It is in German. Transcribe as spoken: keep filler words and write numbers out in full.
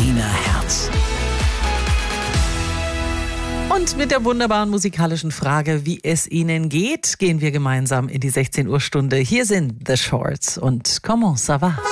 Berliner Herz. Und mit der wunderbaren musikalischen Frage, wie es Ihnen geht, gehen wir gemeinsam in die sechzehn Uhr Stunde. Hier sind The Shorts und Comment ça va?